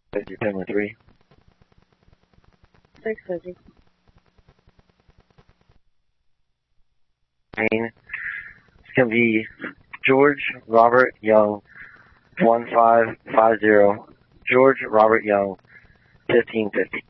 50, family 3. 650. It's going to be George Robert Young, 1550. George Robert Young, 1550.